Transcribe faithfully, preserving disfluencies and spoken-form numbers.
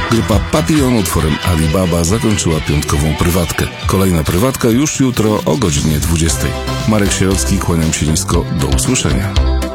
Grupa Papillon utworem Alibaba zakończyła piątkową prywatkę. Kolejna prywatka już jutro o godzinie dwudziestej. Marek Sierocki, kłaniam się nisko, do usłyszenia.